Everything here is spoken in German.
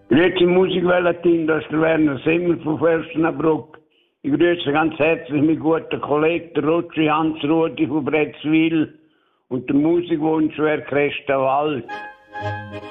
Grüezi Musikwelle-Team, das ist der Werner Simmer von Fürstenabruck. Ich grüße ganz herzlich meinen guten Kollegen, der Rutschi Hans-Rudi von Bretzwil und der Musikwunsch wäre Christa Wald.